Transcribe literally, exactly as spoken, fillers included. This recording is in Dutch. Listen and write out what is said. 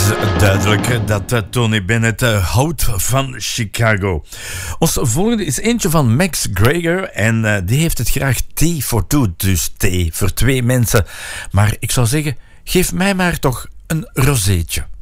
Duidelijk dat uh, Tony Bennett uh, houdt van Chicago. Ons volgende is eentje van Max Greger en uh, die heeft het graag tea for two, dus thee voor twee mensen. Maar ik zou zeggen, geef mij maar toch een rozeetje.